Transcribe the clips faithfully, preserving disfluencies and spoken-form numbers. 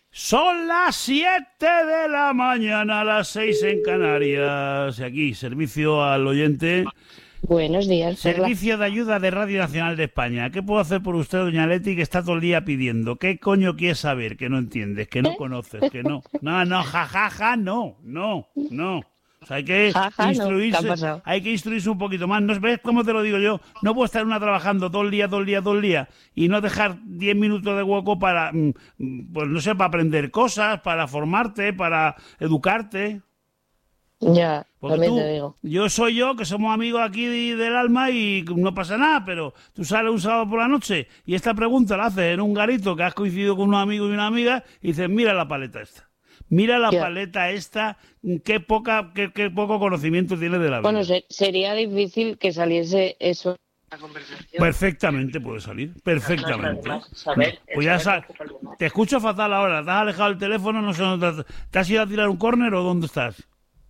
Son las siete de la mañana, las seis en Canarias. Y aquí, servicio al oyente. Buenos días. Servicio de ayuda de Radio Nacional de España. ¿Qué puedo hacer por usted, doña Leti, que está todo el día pidiendo? ¿Qué coño quieres saber? Que no entiendes, que no conoces, que no. No, no, jajaja, ja, ja, no, no, no. O sea, hay que ja, ja, instruirse, no. hay que instruirse un poquito más. ¿No ves cómo te lo digo yo? No puedo estar una trabajando todo el día, todo el día, todo el día y no dejar diez minutos de hueco para, pues no sé, para aprender cosas, para formarte, para educarte. Ya, Porque también tú, te digo. yo soy yo, que somos amigos aquí del alma y no pasa nada, pero tú sales un sábado por la noche y esta pregunta la haces en un garito que has coincidido con unos amigos y una amiga y dices, mira la paleta esta. Mira la Ya. paleta esta, qué poca, qué, qué poco conocimiento tiene de la vida. Bueno, se- sería difícil que saliese eso. La conversación. Perfectamente puede salir, perfectamente. No, no, no, saber, Pues ya saber sa- lo que es el humor. te escucho fatal ahora, te has alejado el teléfono, no sé dónde te, ¿te has ido a tirar un córner o dónde estás?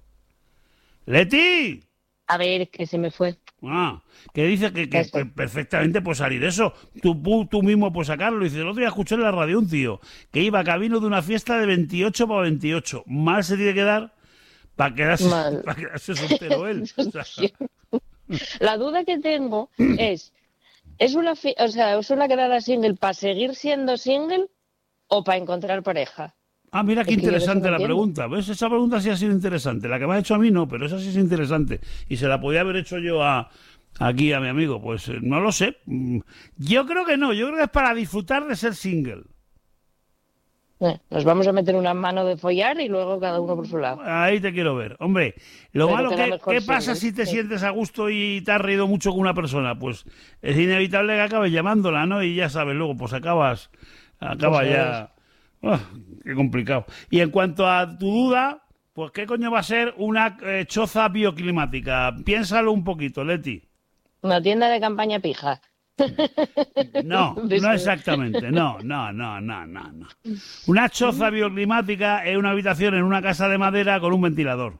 ¡Leti! A ver, que se me fue. Ah, que dice que, que, Eso. que perfectamente puede salir eso. Tú, pu- tú mismo puedes sacarlo. Dice, el otro día escuché en la radio un tío que iba camino de una fiesta de veintiocho para veintiocho. Mal se tiene que dar para quedarse, Mal. para quedarse soltero él. O sea, La duda que tengo es, ¿es una, fi- o sea, ¿es una quedada single para seguir siendo single o para encontrar pareja? ah, mira qué Es que yo de eso interesante no la entiendo. pregunta. ¿Ves? Esa pregunta sí ha sido interesante. La que me has hecho a mí no, pero esa sí es interesante. Y se la podía haber hecho yo a aquí a mi amigo. Pues eh, no lo sé. Mm, Yo creo que no. Yo creo que es para disfrutar de ser single. Eh, Nos vamos a meter una mano de follar y luego cada uno por su lado. Ahí te quiero ver. Hombre, lo Pero malo queda que, mejor ¿qué pasa single, si te sí. sientes a gusto y te has reído mucho con una persona? Pues es inevitable que acabes llamándola, ¿no? Y ya sabes, luego pues acabas, acaba Pues ya. Ah, qué complicado. Y en cuanto a tu duda, pues ¿qué coño va a ser una eh, choza bioclimática? Piénsalo un poquito, Leti. Una tienda de campaña pija. No, De no eso. exactamente. No, no, no, no, no, no. Una choza bioclimática es una habitación en una casa de madera con un ventilador.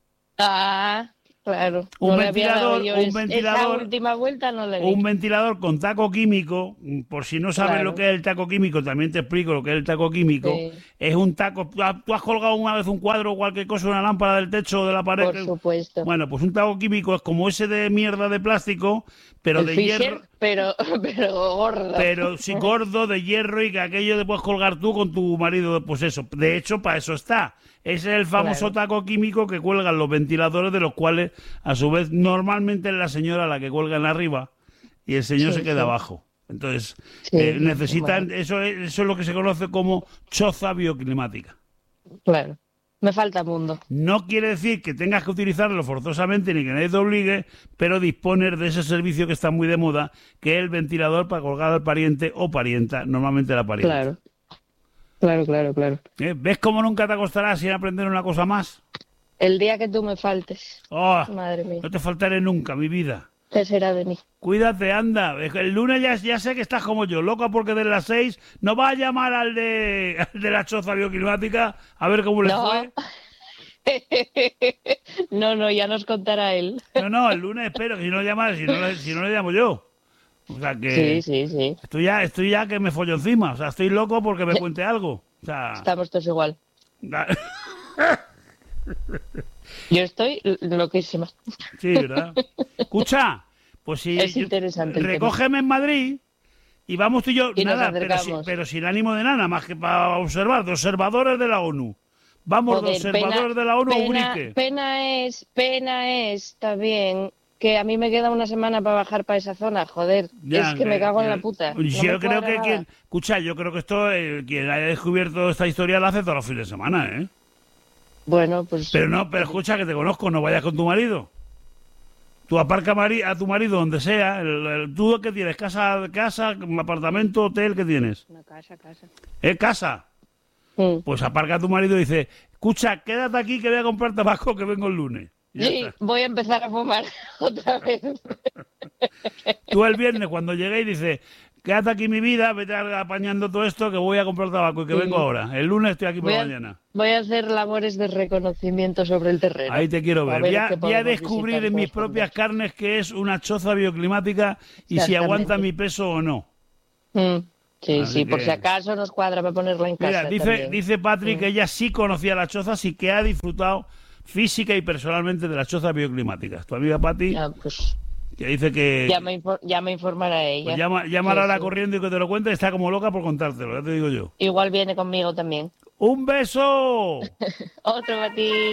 Ah, claro. Un No le había dado ventilador, yo un es- ventilador- Esa última vuelta no le di. Un ventilador con taco químico, por si no sabes Claro. lo que es el taco químico, también te explico lo que es el taco químico. Sí. Es un taco, tú has, tú has colgado una vez un cuadro o cualquier cosa, una lámpara del techo o de la pared. Por que- supuesto. Bueno, pues un taco químico es como ese de mierda de plástico, pero el de Fisher, hierro, pero, pero gordo. pero sí gordo, de hierro y que aquello te puedes colgar tú con tu marido, pues eso. De hecho, para eso está. Ese es el famoso Claro. taco químico que cuelgan los ventiladores, de los cuales, a su vez, normalmente es la señora la que cuelga en arriba y el señor Sí, se queda sí. abajo. Entonces, Sí, eh, necesitan, bueno. eso, es, eso es lo que se conoce como choza bioclimática. Claro. Me falta mundo. No quiere decir que tengas que utilizarlo forzosamente ni que nadie te obligue, pero disponer de ese servicio que está muy de moda, que es el ventilador para colgar al pariente o parienta, normalmente la parienta. Claro. Claro, claro, claro. ¿Eh? ¿Ves cómo nunca te acostarás sin aprender una cosa más? El día que tú me faltes, Oh, madre mía, no te faltaré nunca, mi vida. ¿qué será de mí? Cuídate, anda. El lunes ya, ya sé que estás como yo, loca porque de las seis no vas a llamar al de, al de la choza bioclimática a ver cómo le No. fue. No, no, ya nos contará él. No, no, el lunes espero que si no llamas, si no, le- si no le llamo yo. O sea que Sí, sí, sí. estoy ya, estoy ya que me follo encima. O sea, estoy loco porque me cuente algo. O sea, Estamos todos igual. Yo estoy loquísima. sí, ¿verdad? Escucha, pues si Es yo- interesante el tema. recógeme en Madrid y vamos tú y yo, Y nos nada, pero, si- acercamos. pero sin ánimo de nada, más que para observar, de observadores de la ONU. Vamos, de Joder, observadores de la ONU a pena, Ubrique. pena es, pena es también que a mí me queda una semana para bajar para esa zona, joder. Ya, es que me cago en ya. la puta. No Yo me creo cuadra que nada. quien, escucha, yo creo que esto, eh, quien haya descubierto esta historia la hace todos los fines de semana, ¿eh? Bueno, pues... Pero no, pero escucha, que te conozco, no vayas con tu marido. Tú aparca mari- a tu marido donde sea. El, el- ¿Tú qué tienes? ¿Casa, casa, apartamento, hotel? ¿Qué tienes? Una casa, casa. ¿Eh? ¿Casa? Mm. Pues aparca a tu marido y dice, escucha, quédate aquí que voy a comprar tabaco que vengo el lunes. Y ya Sí, está. voy a empezar a fumar otra vez. Tú el viernes cuando lleguéis dices, quédate aquí mi vida, vete apañando todo esto que voy a comprar tabaco y que Sí. vengo ahora. El lunes estoy aquí por Voy la a, mañana. voy a hacer labores de reconocimiento sobre el terreno. Ahí te quiero A ver. ver Voy a, qué voy a podemos descubrir visitar en mis todos propias juntos. carnes que es una choza bioclimática y si Exactamente. aguanta mi peso o no. Mm. Sí, Así sí, por que- si acaso nos cuadra para ponerla en casa. Mira, dice, también. dice Patrick que ella sí conocía las chozas y que ha disfrutado física y personalmente de las chozas bioclimáticas. Tu amiga Pati, Ah, pues que dice que... ya me, infor- ya me informará ella. Pues llama, llama Sí, ahora sí. corriendo y que te lo cuente, está como loca por contártelo, ya te digo yo. Igual viene conmigo también. ¡Un beso! Otro para ti.